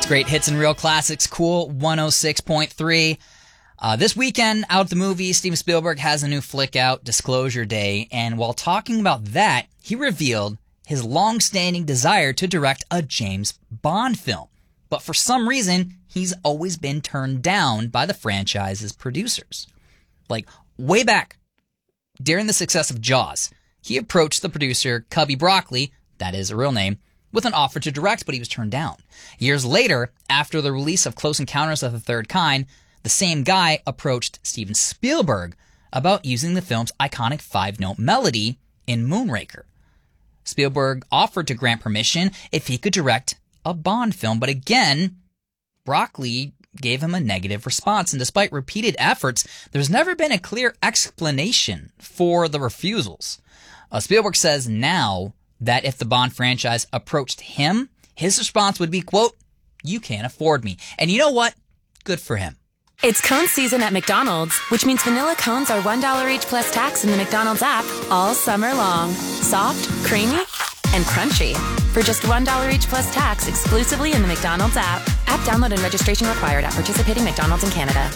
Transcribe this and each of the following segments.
Great hits and real classics, Cool 106.3. This weekend, out at the movies, Steven Spielberg has a new flick out, Disclosure Day, and while talking about that, he revealed his long-standing desire to direct a James Bond film. But for some reason, he's always been turned down by the franchise's producers. Like, way back, during the success of Jaws, he approached the producer, Cubby Broccoli, that is a real name, with an offer to direct, but he was turned down. Years later, after the release of Close Encounters of the Third Kind, the same guy approached Steven Spielberg about using the film's iconic five-note melody in Moonraker. Spielberg offered to grant permission if he could direct a Bond film, but again, Broccoli gave him a negative response, and despite repeated efforts, there's never been a clear explanation for the refusals. Spielberg says now that if the Bond franchise approached him, his response would be, quote, "You can't afford me." And you know what? Good for him. It's cone season at McDonald's, which means vanilla cones are $1 each plus tax in the McDonald's app all summer long. Soft, creamy, and crunchy. For just $1 each plus tax exclusively in the McDonald's app. App download and registration required at participating McDonald's in Canada.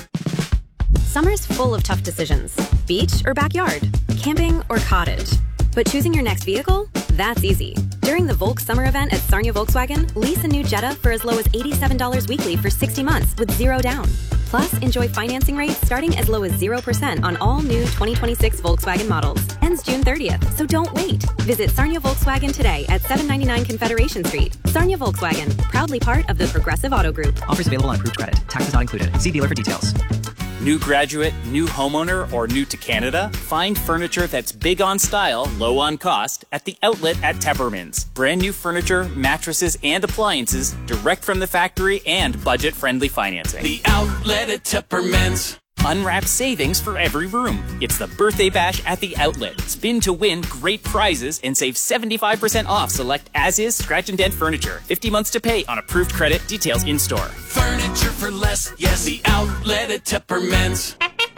Summer's full of tough decisions. Beach or backyard? Camping or cottage? But choosing your next vehicle? That's easy. During the Volk Summer event at Sarnia Volkswagen, lease a new Jetta for as low as $87 weekly for 60 months with zero down. Plus, enjoy financing rates starting as low as 0% on all new 2026 Volkswagen models. Ends June 30th, so don't wait. Visit Sarnia Volkswagen today at 799 Confederation Street. Sarnia Volkswagen, proudly part of the Progressive Auto Group. Offers available on approved credit. Taxes not included. See dealer for details. New graduate, new homeowner, or new to Canada? Find furniture that's big on style, low on cost at the outlet at Tepperman's. Brand new furniture, mattresses, and appliances direct from the factory and budget-friendly financing. The outlet at Tepperman's. Unwrapped savings for every room. It's the birthday bash at the outlet. Spin to win great prizes and save 75% off select as-is scratch and dent furniture. 50 months to pay on approved credit. Details in store. Furniture for less. Yes, the outlet at Tepperman's.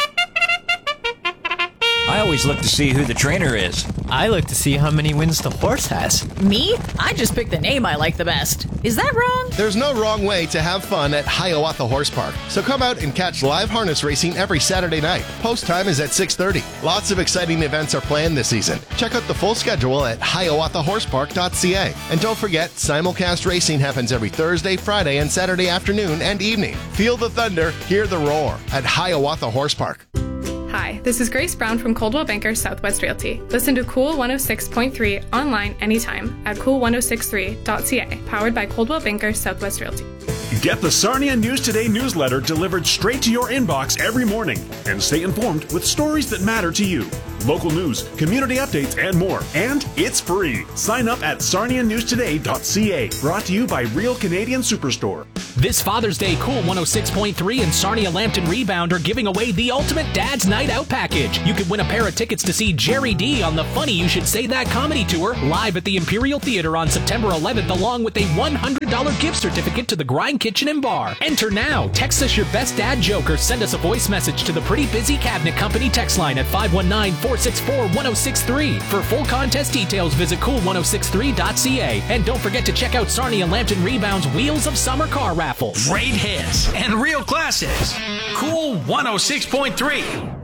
I always look to see who the trainer is. I look to see how many wins the horse has. Me? I just pick the name I like the best. Is that wrong? There's no wrong way to have fun at Hiawatha Horse Park. So come out and catch live harness racing every Saturday night. Post time is at 6:30. Lots of exciting events are planned this season. Check out the full schedule at hiawathahorsepark.ca. And don't forget, simulcast racing happens every Thursday, Friday, and Saturday afternoon and evening. Feel the thunder, hear the roar at Hiawatha Horse Park. Hi, this is Grace Brown from Coldwell Banker Southwest Realty. Listen to Cool 106.3 online anytime at cool1063.ca, powered by Coldwell Banker Southwest Realty. Get the Sarnia News Today newsletter delivered straight to your inbox every morning and stay informed with stories that matter to you. Local news, community updates, and more. And it's free. Sign up at sarnianewstoday.ca. Brought to you by Real Canadian Superstore. This Father's Day, Cool 106.3 and Sarnia Lambton Rebound are giving away the ultimate Dad's Night Out package. You could win a pair of tickets to see Jerry D on the Funny You Should Say That comedy tour live at the Imperial Theater on September 11th, along with a $100 gift certificate to the Grind Kitchen and Bar. Enter now. Text us your best dad joke or send us a voice message to the Pretty Busy Cabinet Company text line at 519-464-1063. For full contest details, visit cool1063.ca. And don't forget to check out Sarnia Lambton Rebound's Wheels of Summer car raffle. Great hits and real classics. Cool 106.3.